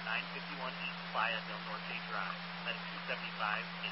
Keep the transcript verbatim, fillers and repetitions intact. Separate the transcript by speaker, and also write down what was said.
Speaker 1: nine fifty-one East Playa del Norte Drive. That is two seventy-five